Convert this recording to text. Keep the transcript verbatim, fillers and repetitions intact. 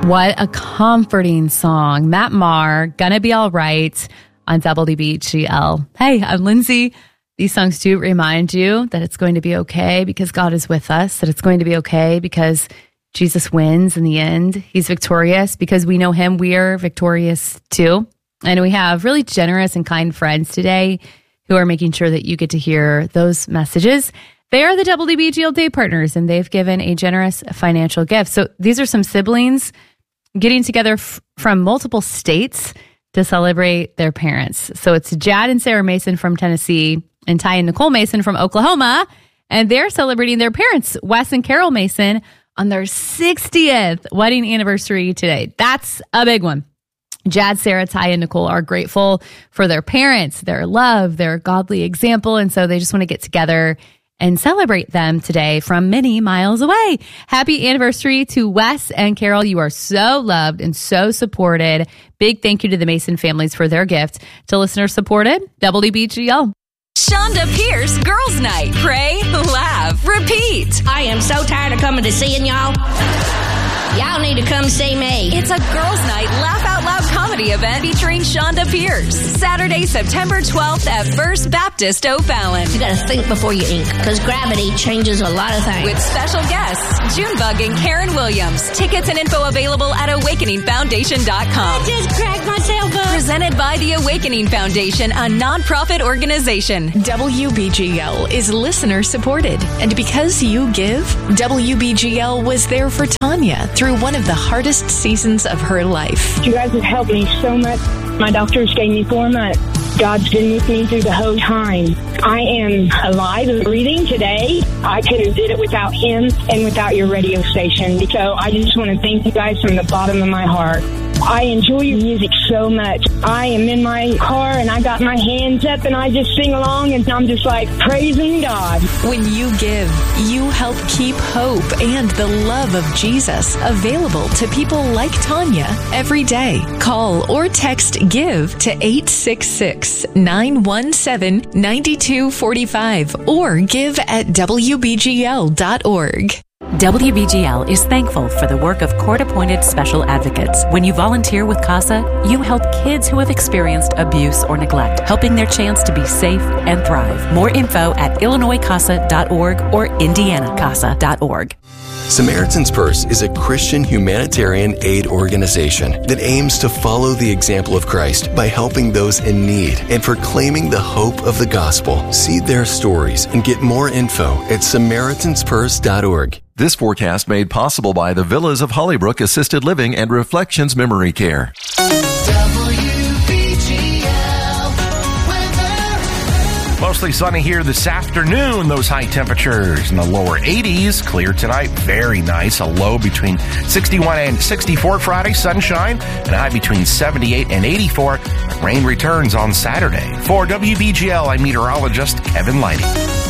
What a comforting song. Matt Maher, Gonna Be All Right on W B G L. Hey, I'm Lindsay. These songs do remind you that it's going to be okay because God is with us, that it's going to be okay because Jesus wins in the end. He's victorious. Because we know him, we are victorious too. And we have really generous and kind friends today who are making sure that you get to hear those messages. They are the W B G L Day Partners, and they've given a generous financial gift. So these are some siblings getting together f- from multiple states to celebrate their parents. So it's Jad and Sarah Mason from Tennessee and Ty and Nicole Mason from Oklahoma. And they're celebrating their parents, Wes and Carol Mason, on their sixtieth wedding anniversary today. That's a big one. Jad, Sarah, Ty, and Nicole are grateful for their parents, their love, their godly example. And so they just want to get together and celebrate them today from many miles away. Happy anniversary to Wes and Carol. You are so loved and so supported. Big thank you to the Mason families for their gift to listeners supported W B G L. Shonda Pierce Girls Night. Pray, laugh, repeat. I am so tired of coming to seeing y'all. Y'all need to come see me. It's a Girls Night Laugh Out Loud comedy event featuring Shonda Pierce. Saturday, September twelfth at First Baptist O'Fallon. You gotta think before you ink, because gravity changes a lot of things. With special guests, Junebug and Karen Williams. Tickets and info available at awakening foundation dot com. I just cracked myself up. Presented by the Awakening Foundation, a nonprofit organization. W B G L is listener supported. And because you give, W B G L was there for Tanya through one of the hardest seasons of her life. You guys have helped me so much. My doctors gave me four months. God's been with me through the whole time. I am alive and breathing today. I couldn't have did it without him and without your radio station. So I just want to thank you guys from the bottom of my heart. I enjoy your music so much. I am in my car and I got my hands up and I just sing along and I'm just like praising God. When you give, you help keep hope and the love of Jesus available to people like Tanya every day. Call or text GIVE to eight six six, nine one seven, nine two four five or give at W B G L dot org. W B G L is thankful for the work of court-appointed special advocates. When you volunteer with CASA, you help kids who have experienced abuse or neglect, helping their chance to be safe and thrive. More info at illinois casa dot org or indiana casa dot org. Samaritan's Purse is a Christian humanitarian aid organization that aims to follow the example of Christ by helping those in need and proclaiming the hope of the gospel. See their stories and get more info at samaritans purse dot org. This forecast made possible by the Villas of Hollybrook Assisted Living and Reflections Memory Care. Mostly sunny here this afternoon. Those high temperatures in the lower eighties. Clear tonight. Very nice. A low between sixty-one and sixty-four Friday. Sunshine. And a high between seventy-eight and eighty-four. Rain returns on Saturday. For W B G L, I'm meteorologist Kevin Lighty.